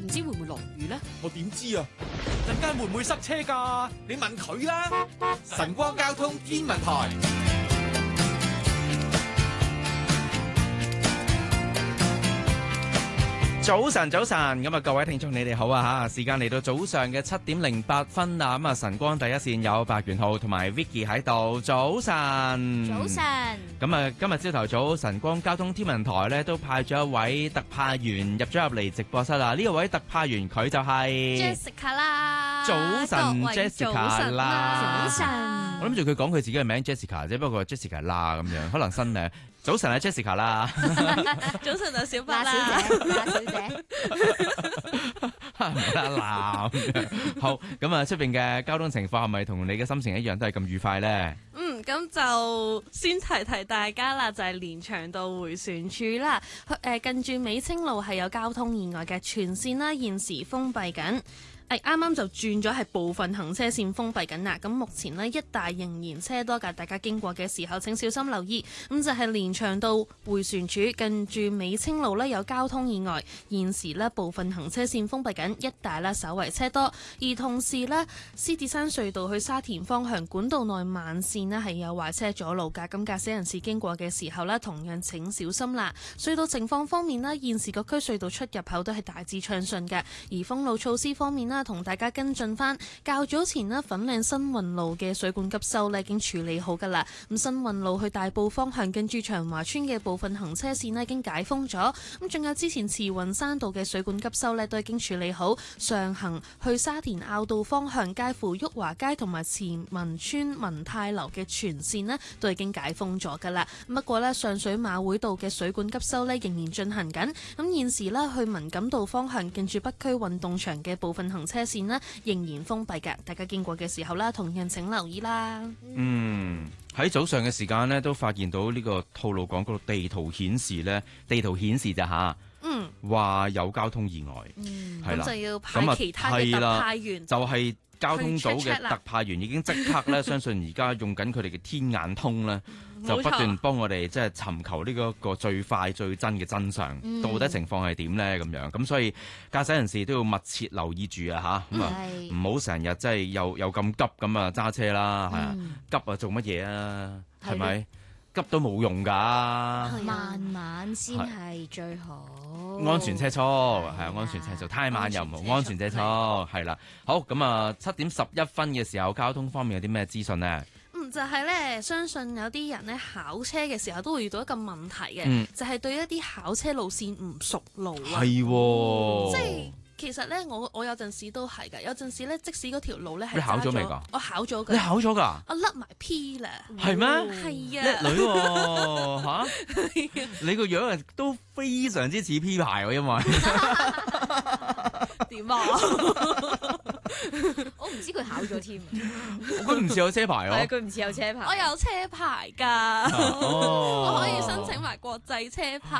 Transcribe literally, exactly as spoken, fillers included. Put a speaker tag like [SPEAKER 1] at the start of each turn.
[SPEAKER 1] 唔知會唔會落雨呢？
[SPEAKER 2] 我點知啊？陣間會唔會塞車㗎？你問佢啦。晨光交通天文台。
[SPEAKER 3] 早晨，早晨，咁啊，各位聽眾你哋好啊吓，時間嚟到早上嘅七點零八分啦，咁啊，晨光第一線有白元浩同埋 Vicky 喺度，早晨，
[SPEAKER 4] 早晨，
[SPEAKER 3] 咁啊，今日朝頭早晨光交通天文台咧都派咗一位特派員入咗入嚟直播室啦，呢一位特派員佢就係
[SPEAKER 4] Jessica 啦，
[SPEAKER 3] 早晨 Jessica 啦，
[SPEAKER 4] 早晨，
[SPEAKER 3] 我諗住佢講佢自己嘅名 Jessica 啫，不過 Jessica 啦咁樣，可能新名。早晨啊 Jessica 啦，
[SPEAKER 4] 早晨啊小白啦，小姐，小姐，
[SPEAKER 3] 唔得啦咁樣。好，咁啊出邊嘅交通情況係咪同你嘅心情一樣都係咁愉快咧？
[SPEAKER 5] 嗯，咁就先提提大家啦，就係、是、連翔道迴旋處啦，誒近住美清路係有交通意外嘅，全線啦現時封閉緊。誒啱啱就轉咗係部分行車線封閉緊啦，咁目前呢，一帶仍然車多㗎，大家經過嘅時候請小心留意。咁就係連翔道迴旋處近住美清路呢有交通意外，現時呢部分行車線封閉緊，一帶呢稍為車多。而同時呢，獅子山隧道去沙田方向管道內慢線呢係有壞車阻路㗎，咁駕駛人士經過嘅時候呢，同樣請小心啦。隧道情況方面呢，現時各區隧道出入口都係大致暢順嘅，而封路措施方面呢，同大家跟進翻，較早前呢粉嶺新運路嘅水管急修呢已經處理好噶啦。咁新運路去大埔方向近住長華村嘅部分行車線呢已經解封咗。咁仲有之前慈雲山道嘅水管急修呢都已經處理好。上行去沙田坳道方向介乎裕華街同埋慈文村文泰樓嘅全線呢都已經解封咗噶啦。不過呢，上水馬會道嘅水管急修呢仍然進行緊。咁現時呢，去文錦道方向近住北區運動場嘅部分行車線呢仍然封閉嘅，大家經過嘅時候啦，同樣請留意啦。
[SPEAKER 3] 嗯，喺早上嘅時間呢，都發現到呢個吐露港嗰度地圖顯示呢，地圖顯示咋吓？嗯，話有交通意外，
[SPEAKER 5] 嗯，
[SPEAKER 3] 係啦，
[SPEAKER 5] 咁就要派其他嘅特派員，
[SPEAKER 3] 就係、是、交通組嘅特派員已經即刻咧，相信而家用緊佢哋嘅天眼通咧。就不斷幫我哋即係尋求呢個個最快最真嘅真相，嗯、到底情況係點咧？咁樣咁，所以駕駛人士都要密切留意住啊！嚇咁啊，唔好成日即係又又咁急咁啊揸車啦，係啊、嗯，急啊做乜嘢啊？係咪急都冇用㗎？
[SPEAKER 4] 慢慢先係最好。
[SPEAKER 3] 安全車速係啊，安全車速太慢又唔好，安全車速係啦。好咁啊，七點十一分嘅時候，交通方面有啲咩資訊呢？
[SPEAKER 5] 嗯，就係、是、咧，相信有啲人咧考車嘅時候都會遇到一個問題嘅，
[SPEAKER 3] 嗯、
[SPEAKER 5] 就係對一啲考車路線唔熟路啊。
[SPEAKER 3] 係喎，
[SPEAKER 5] 即係其實咧，我我有陣時都係㗎，有陣時咧，即使嗰條路咧係
[SPEAKER 3] 你考咗未㗎？
[SPEAKER 5] 我考咗㗎。
[SPEAKER 3] 你考咗㗎？
[SPEAKER 5] 我甩埋 P 啦。
[SPEAKER 3] 係咩？
[SPEAKER 5] 係啊。
[SPEAKER 3] 叻女喎嚇！你個樣啊都非常之似 P 牌喎，因為
[SPEAKER 5] 點啊？
[SPEAKER 4] 我唔知佢考咗添，
[SPEAKER 3] 佢唔似有車牌喎。
[SPEAKER 4] 係佢唔似有車牌，
[SPEAKER 5] 我有車牌㗎，
[SPEAKER 3] 哦、
[SPEAKER 5] 我可以申請埋國際車牌。